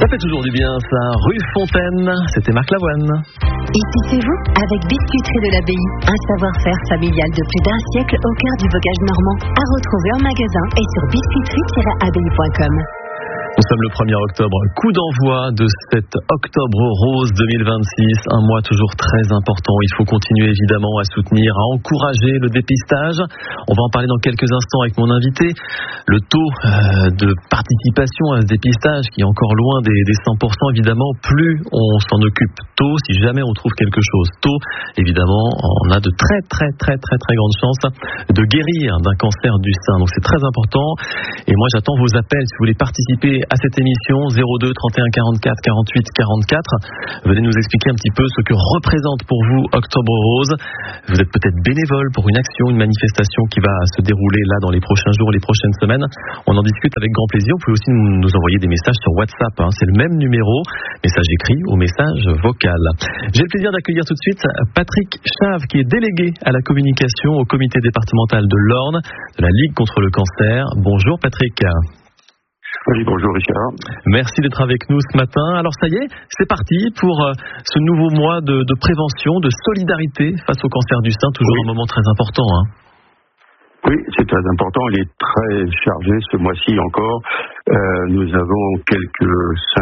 Ça fait toujours du bien, ça. Rue Fontaine, c'était Marc Lavoine. Ici c'est vous, avec Biscuiterie de l'Abbaye. Un savoir-faire familial de plus d'un siècle au cœur du bocage normand. À retrouver en magasin et sur biscuiterie-abbaye.com. Nous sommes le 1er octobre, coup d'envoi de cet Octobre Rose 2026, un mois toujours très important. Il faut continuer évidemment à soutenir, à encourager le dépistage. On va en parler dans quelques instants avec mon invité. Le taux de participation à ce dépistage qui est encore loin des 100% évidemment, plus on s'en occupe tôt, si jamais on trouve quelque chose tôt, évidemment, on a de très grandes chances de guérir d'un cancer du sein. Donc c'est très important. Et moi j'attends vos appels si vous voulez participer à cette émission 02 31 44 48 44. Venez nous expliquer un petit peu ce que représente pour vous Octobre Rose. Vous êtes peut-être bénévole pour une action, une manifestation qui va se dérouler là dans les prochains jours, les prochaines semaines. On en discute avec grand plaisir. Vous pouvez aussi nous envoyer des messages sur WhatsApp. C'est le même numéro, message écrit ou message vocal. J'ai le plaisir d'accueillir tout de suite Patrick Chave qui est délégué à la communication au comité départemental de l'Orne de la Ligue contre le cancer. Bonjour Patrick. Oui, bonjour Richard. Merci d'être avec nous ce matin. Alors ça y est, c'est parti pour ce nouveau mois de prévention, de solidarité face au cancer du sein, toujours un moment très important. Oui, c'est très important, il est très chargé ce mois-ci encore. Nous avons quelques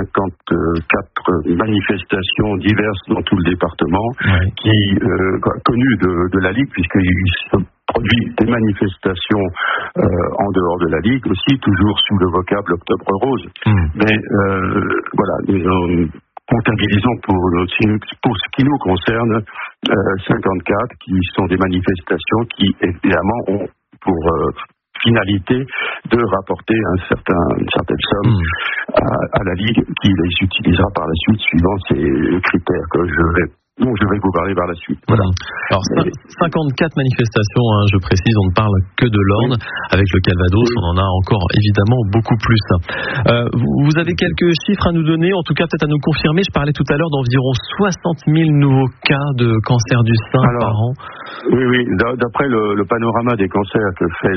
54 manifestations diverses dans tout le département qui connues de la Ligue, puisqu'il se produit des manifestations en dehors de la Ligue aussi, toujours sous le vocable Octobre Rose. Mais voilà, nous comptabilisons pour ce qui nous concerne 54 qui sont des manifestations qui évidemment ont pour finalité de rapporter une certaine somme à la Ligue qui les utilisera par la suite suivant ces critères dont je vais vous parler par la suite. Voilà. Alors 54 manifestations, je précise, on ne parle que de l'Orne. Avec le Calvados, on en a encore évidemment beaucoup plus. Vous avez quelques chiffres à nous donner, en tout cas peut-être à nous confirmer. Je parlais tout à l'heure d'environ 60 000 nouveaux cas de cancer du sein par an. Oui, d'après le panorama des cancers que fait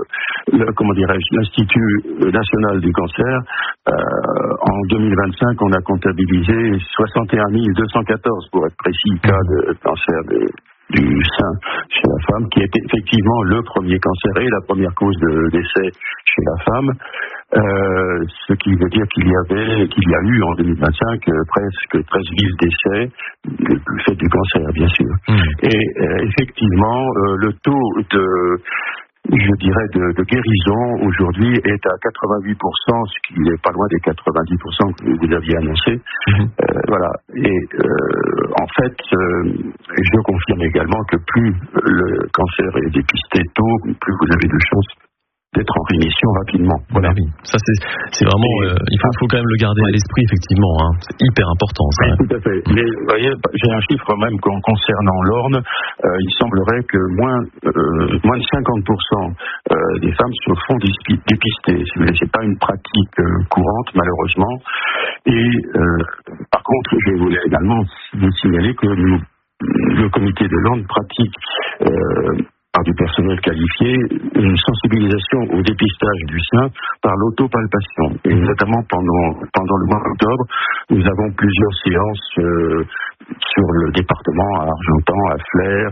l'Institut national du cancer, en 2025, on a comptabilisé 61 214 pour être précis cas de cancer du sein chez la femme, qui est effectivement le premier cancer et la première cause de décès chez la femme. Ce qui veut dire qu'il y a eu en 2025 presque 13 000 décès du fait du cancer, bien sûr. Et effectivement, le taux de guérison aujourd'hui est à 88%, ce qui n'est pas loin des 90% que vous aviez annoncé. Voilà. Et en fait, je confirme également que plus le cancer est dépisté tôt, plus vous avez de chances d'être en rémission rapidement. Voilà. Oui, ça c'est vraiment, il faut quand même le garder à l'esprit, effectivement. C'est hyper important. Ça. Oui, tout à fait. Mais vous voyez, j'ai un chiffre même concernant l'Orne. Il semblerait que moins de 50% des femmes se font dépister. C'est pas une pratique courante, malheureusement. Et par contre, je voulais également vous signaler que le comité de l'Orne pratique par du personnel qualifié, une sensibilisation au dépistage du sein par l'autopalpation. Et notamment pendant le mois d'octobre, nous avons plusieurs séances sur le département, à Argentan, à Flers,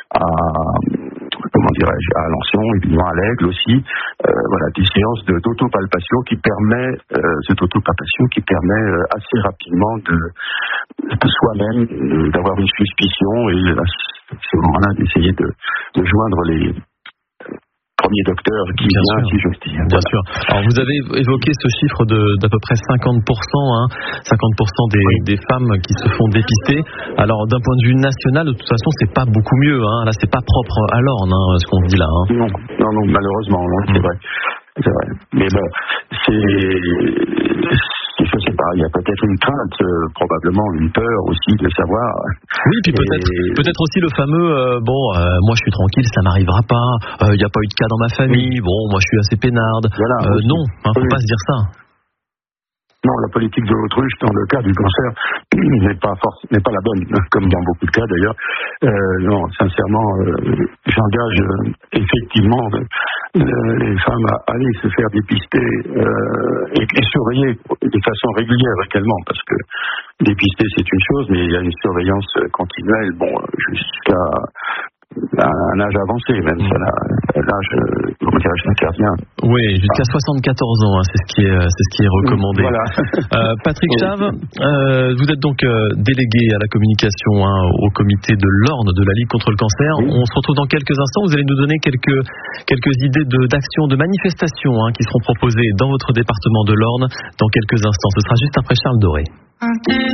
à Alençon, évidemment à l'Aigle aussi. Voilà, des séances d'autopalpation qui permet assez rapidement de soi-même d'avoir une suspicion et à ce moment-là d'essayer de joindre les premiers docteurs qui viennent, si j'ose dire. Bien sûr. Alors vous avez évoqué ce chiffre d'à peu près 50%, 50% des femmes qui se font dépister. Alors d'un point de vue national, de toute façon, c'est pas beaucoup mieux. Là, c'est pas propre à l'Orne, ce qu'on dit là. Non, malheureusement, c'est vrai. C'est vrai. Mais bon, je sais pas, il y a peut-être une crainte, probablement une peur aussi de savoir. Oui, puis peut-être aussi le fameux, moi je suis tranquille, ça m'arrivera pas, il n'y a pas eu de cas dans ma famille, moi je suis assez peinarde. Voilà, non, faut pas se dire ça. Non, la politique de l'autruche, dans le cas du cancer, n'est pas la bonne, comme dans beaucoup de cas d'ailleurs. Non, sincèrement, j'engage effectivement les femmes à aller se faire dépister et surveiller de façon régulière également, parce que dépister c'est une chose, mais il y a une surveillance continuelle, jusqu'à un âge avancé, même ça, l'âge, cardiaque. Oui, jusqu'à 74 ans, c'est ce qui est recommandé. Voilà. Patrick Chave, vous êtes donc délégué à la communication au comité de l'Orne de la Ligue contre le cancer. Oui. On se retrouve dans quelques instants. Vous allez nous donner quelques idées d'actions, de manifestations qui seront proposées dans votre département de l'Orne dans quelques instants. Ce sera juste après Charles Doré.